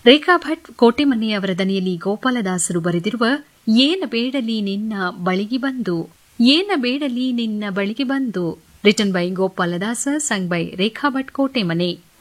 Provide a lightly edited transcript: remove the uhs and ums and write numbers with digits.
ರೇಖಾ ಭಟ್ ಕೋಟೆಮನೆ ಅವರ ದನಿಯಲ್ಲಿ ಗೋಪಾಲದಾಸರು ಬರೆದಿರುವ ಏನ ಬೇಡಲಿ ನಿನ್ನ ಬಳಿಗೆ ಬಂದು, ಏನ ಬೇಡಲಿ ನಿನ್ನ ಬಳಿಗೆ ಬಂದು, written by Gopaladasa, sung by Rekha Bhat Kotemane.